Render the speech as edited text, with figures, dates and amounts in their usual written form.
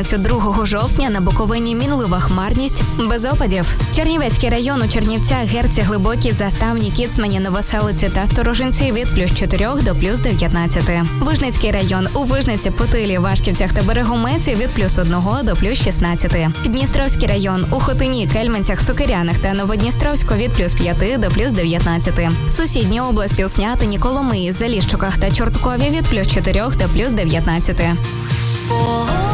п'ятницю 2 жовтня на Буковині мінлива хмарність, без опадів. Чернівецький район у Чернівцях, Герці, Глибокі, Заставні, Кіцмані, Новоселиці та Сторожинці від плюс 4 до плюс 19. Вижницький район у Вижниці, Путилі, Вашківцях та Берегометі від плюс 1 до плюс 16. Дністровський район у Хотині, Кельменцях, Сокирянах та Новодністровську від плюс 5 до плюс 19. Сусідні області у Снятині, Коломиї, Заліщуках та Чорткові від плюс 4 до плюс 19.